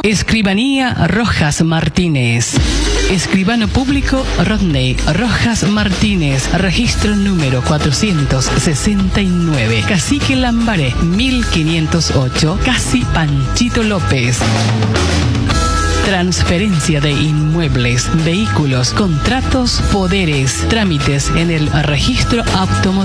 Escribanía Rojas Martínez. Escribano público Rodney Rojas Martínez. Registro número 469. Cacique Lambaré, 1508. Casi Panchito López. Transferencia de inmuebles, vehículos, contratos, poderes, trámites en el registro automotriz.